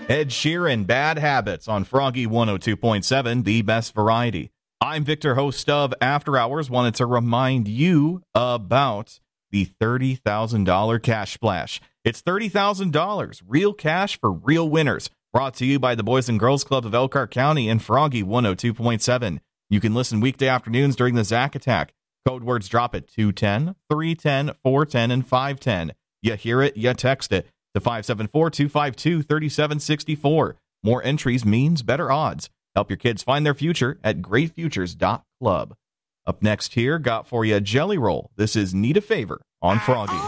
Ed Sheeran, Bad Habits on Froggy 102.7, the best variety. I'm Victor, host of After Hours. Wanted to remind you about the $30,000 cash splash. It's $30,000, real cash for real winners. Brought to you by the Boys and Girls Club of Elkhart County and Froggy 102.7. You can listen weekday afternoons during the Zach Attack. Code words drop at 210, 310, 410, and 510. You hear it, you text it to 574-252-3764. More entries means better odds. Help your kids find their future at greatfutures.club. Up next here, got for you Jelly Roll. This is Need a Favor on Froggy.